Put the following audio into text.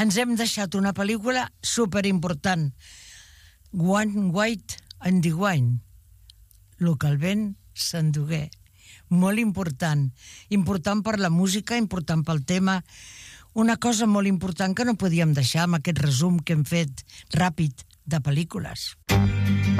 ens hem deixat una pel·lícula superimportant. One White and the Wine. Lo que el vent s'endugué. Molt important. Important per la música, important pel tema. Una cosa molt important que no podíem deixar amb aquest resum que hem fet ràpid de pel·lícules.